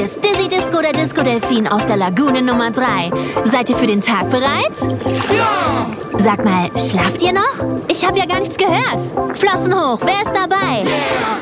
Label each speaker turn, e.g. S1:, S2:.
S1: Hier ist Dizzy Disco, der Disco-Delfin aus der Lagune Nummer 3. Seid ihr für den Tag bereit?
S2: Ja!
S1: Sag mal, schlaft ihr noch? Ich habe ja gar nichts gehört. Flossen hoch, wer ist dabei?
S2: Yeah!